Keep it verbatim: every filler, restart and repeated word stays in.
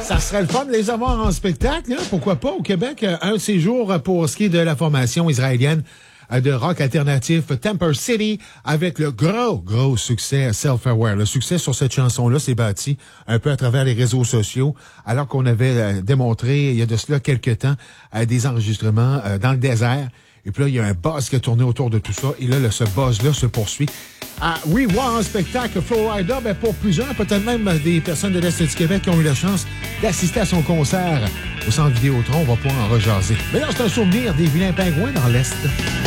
Ça serait le fun de les avoir en spectacle, hein? Pourquoi pas au Québec? Un séjour pour ce qui est de la formation israélienne de rock alternatif Temper City avec le gros, gros succès Self-Aware. Le succès sur cette chanson-là s'est bâti un peu à travers les réseaux sociaux, alors qu'on avait euh, démontré il y a de cela quelques temps euh, des enregistrements euh, dans le désert. Et puis là, il y a un buzz qui a tourné autour de tout ça. Et là, le, ce buzz-là se poursuit. Ah, oui, voir en spectacle Florida, ben pour plusieurs, peut-être même des personnes de l'Est du Québec qui ont eu la chance d'assister à son concert au Centre Vidéotron. On va pouvoir en rejaser. Mais là, c'est un souvenir des vilains pingouins dans l'Est.